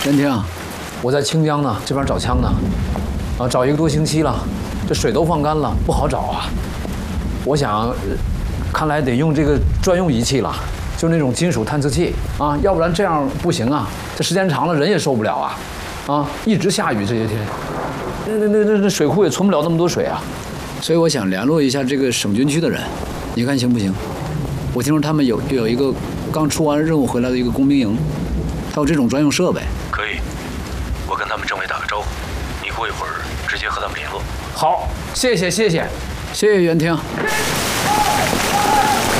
任厅， 我在清江呢，这边找枪呢，啊，找1个多星期了，这水都放干了，不好找啊。我想，看来得用这个专用仪器了，就那种金属探测器啊，要不然这样不行啊。这时间长了，人也受不了啊，啊，一直下雨这些天，那水库也存不了那么多水啊。 所以我想联络一下这个省军区的人，你看行不行？我听说他们有一个刚出完任务回来的一个工兵营，他有这种专用设备。 可以，我跟他们政委打个招呼，你过一会儿直接和他们联络。 好，谢谢。 谢谢袁厅。